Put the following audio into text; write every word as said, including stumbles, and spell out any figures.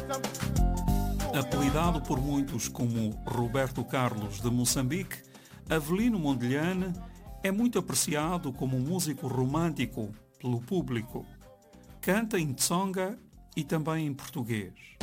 Apelidado por muitos como Roberto Carlos de Moçambique, Avelino Mondlane é muito apreciado como um músico romântico pelo público. Canta em tsonga e também em português.